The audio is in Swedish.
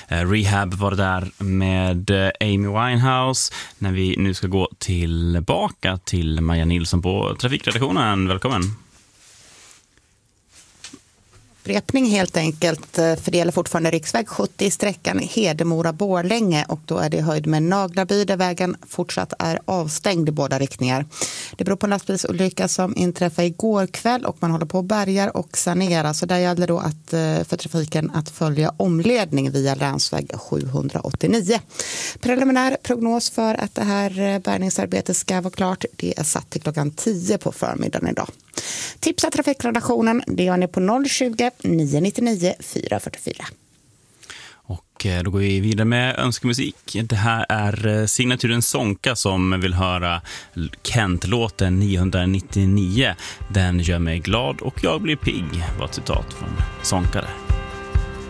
Rehab var det där med Amy Winehouse. När vi nu ska gå tillbaka till Maja Nilsson på Trafikredaktionen. Välkommen! Repning helt enkelt, för det gäller fortfarande riksväg 70 i sträckan Hedemora-Borlänge och då är det höjd med Naglarby där vägen fortsatt är avstängd i båda riktningar. Det beror på en lastbilsolycka som inträffade igår kväll och man håller på att bärga och sanera, så där gäller då att, för trafiken att följa omledning via länsväg 789. Preliminär prognos för att det här bärgningsarbetet ska vara klart, det är satt till klockan 10 på förmiddagen idag. Tipsa Trafikredaktionen, det gör ni på 020 999 444. Och då går vi vidare med önskemusik. Det här är signaturen Sonka som vill höra Kent-låten 999. Den gör mig glad och jag blir pigg, var ett citat från Sonka där.